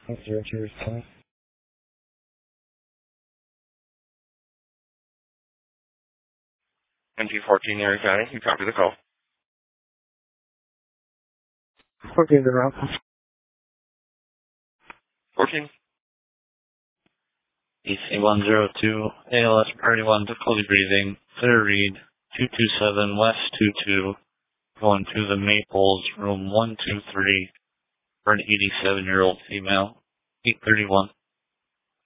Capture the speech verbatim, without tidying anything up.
Zero two ten. M T fourteen, Erie County. You copy the call. fourteen, the route. fourteen. E C one zero two, A L S priority one, difficulty breathing, clear read, two two seven West two two, going to the Maples, room one two three, for an eighty-seven-year-old female, eight thirty-one.